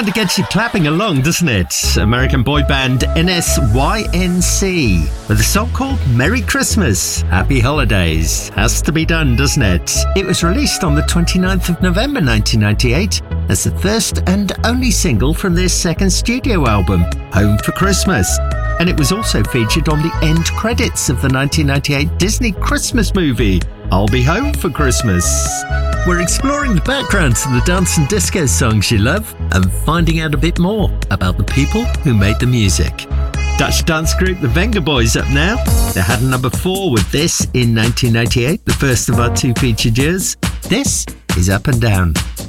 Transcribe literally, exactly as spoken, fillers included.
kind of gets you clapping along, doesn't it? American boy band N S Y N C with a song called Merry Christmas, Happy Holidays. Has to be done, doesn't it? It was released on the twenty-ninth of November nineteen ninety-eight as the first and only single from their second studio album, Home for Christmas. And it was also featured on the end credits of the nineteen ninety-eight Disney Christmas movie, I'll Be Home for Christmas. We're exploring the background to the dance and disco songs you love and finding out a bit more about the people who made the music. Dutch dance group the Vengaboys up now. They had a number four with this in nineteen ninety-eight, the first of our two featured years. This is Up and Down.